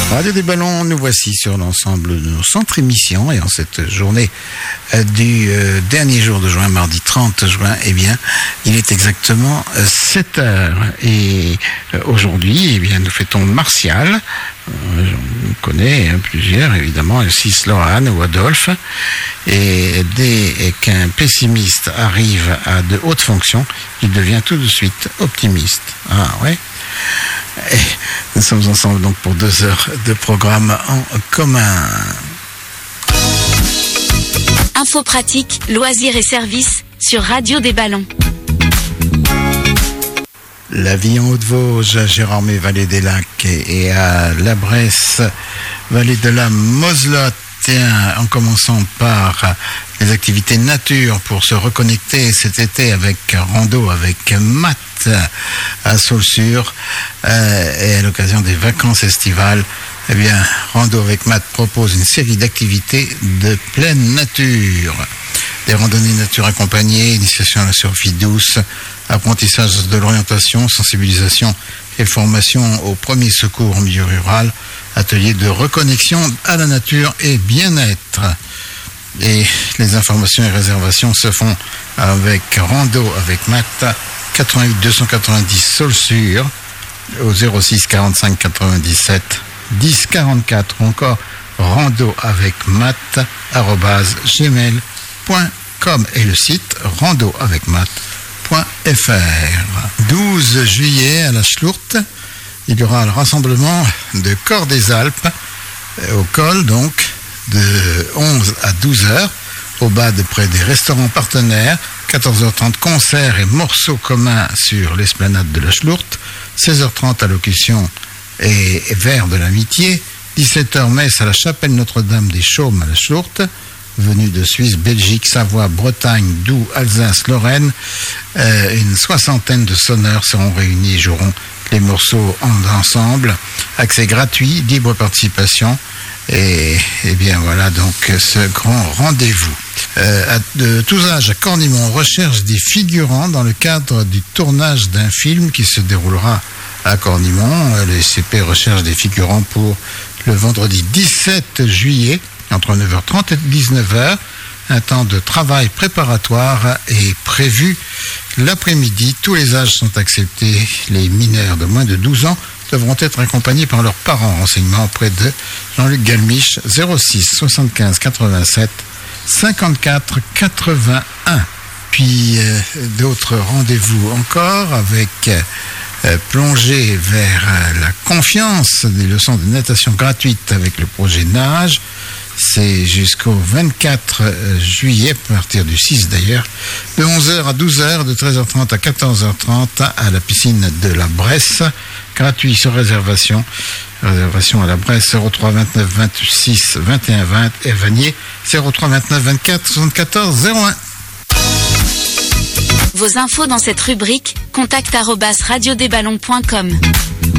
Radio des Ballons, nous voici sur l'ensemble de nos centres émissions et en cette journée du dernier jour de juin, mardi 30 juin, eh bien, il est exactement 7h. Et aujourd'hui, eh bien, nous fêtons Martial. On connaît plusieurs, évidemment, Sis, Laurent ou Adolphe. Et dès qu'un pessimiste arrive à de hautes fonctions, il devient tout de suite optimiste. Ah ouais. Et nous sommes ensemble donc pour 2 heures de programme en commun. Infos pratiques, loisirs et services sur Radio des Ballons. La vie en Haute-Vosges, à Gérardmer, vallée des Lacs et à La Bresse, vallée de la Moselotte. En commençant par les activités nature pour se reconnecter cet été avec rando avec Matt à Saulsure et à l'occasion des vacances estivales, eh bien, Rando avec Matt propose une série d'activités de pleine nature. Des randonnées nature accompagnées, initiation à la survie douce, apprentissage de l'orientation, sensibilisation et formation aux premiers secours en milieu rural, atelier de reconnexion à la nature et bien-être. Et les informations et réservations se font avec Rando avec Matt, 88 290 Saulsure, au 06 45 97 10 44, ou encore Rando avec Matt @gmail.com et le site randoavecmatt.fr. 12 juillet à la Schlourte, il y aura le rassemblement de Corps des Alpes au col, donc de 11 à 12 heures, au bas de près des restaurants partenaires. 14h30 concerts et morceaux communs sur l'esplanade de la Schlourte. 16h30 allocution et vers de l'amitié. 17h messe à la chapelle Notre-Dame des Chaumes à la Schlourte. Venus de Suisse, Belgique, Savoie, Bretagne, Doubs, Alsace, Lorraine. Une soixantaine de sonneurs seront réunis et joueront les morceaux ensemble. Accès gratuit, libre participation. Et bien voilà donc ce grand rendez-vous. De tous âges à Cornimont, on recherche des figurants dans le cadre du tournage d'un film qui se déroulera à Cornimont. Les CP recherchent des figurants pour le vendredi 17 juillet entre 9h30 et 19h. Un temps de travail préparatoire est prévu l'après-midi. Tous les âges sont acceptés. Les mineurs de moins de 12 ans devront être accompagnés par leurs parents. Renseignements auprès de Jean-Luc Galmiche, 06 75 87 54 81. Puis d'autres rendez-vous encore avec plongée vers la confiance, des leçons de natation gratuites avec le projet Nage. C'est jusqu'au 24 juillet, à partir du 6 d'ailleurs, de 11h à 12h, de 13h30 à 14h30 à la piscine de la Bresse. Gratuit sur réservation. Réservation à la Bresse, 03 29 26 21 20 et Vanier, 03 29 24 74 01. Vos infos dans cette rubrique, contact@radiodesballons.com.